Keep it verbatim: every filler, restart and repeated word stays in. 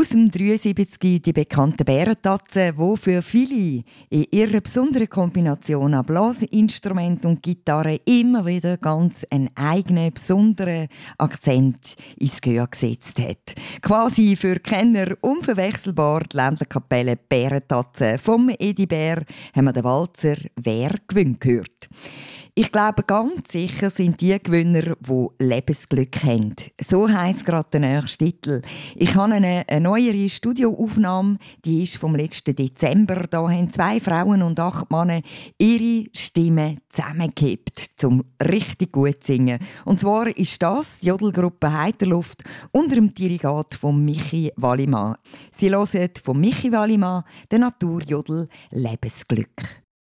Aus dem dreiundsiebzig die bekannte Bärentatze, die für viele in ihrer besonderen Kombination an Blasinstrument und Gitarre immer wieder ganz einen eigenen, besonderen Akzent ins Gehör gesetzt hat. Quasi für Kenner unverwechselbar die Ländlerkapelle Bärentatze vom Edi Bär haben wir den Walzer «Wer gewinnt» gehört. Ich glaube, ganz sicher sind die Gewinner, die Lebensglück haben. So heisst gerade der nächste Titel. Ich habe eine, eine neuere Studioaufnahme, die ist vom letzten Dezember. Da haben zwei Frauen und acht Männer ihre Stimme zusammengekippt, zum richtig gut singen. Und zwar ist das die Jodelgruppe Heiterluft unter dem Dirigat von Michi Wallimann. Sie hören von Michi Wallimann den Naturjodel Lebensglück.